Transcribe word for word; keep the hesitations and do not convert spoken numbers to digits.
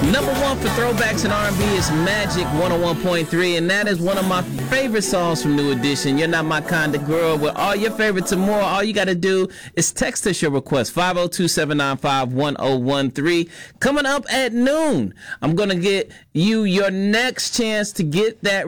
Number one for throwbacks and R and B is Magic one oh one point three, and that is one of my favorite songs from New Edition. You're Not My Kind of Girl. With all your favorites and more, all you got to do is text us your request, five oh two, seven nine five, one oh one three. Coming up at noon, I'm going to get you your next chance to get that